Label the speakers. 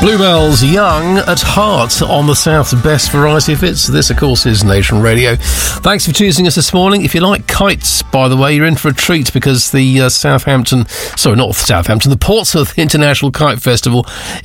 Speaker 1: Bluebells, Young at Heart on the South's best variety of hits. This, of course, is Nation Radio. Thanks for choosing us this morning. If you like kites, by the way, you're in for a treat because the the Portsmouth International Kite Festival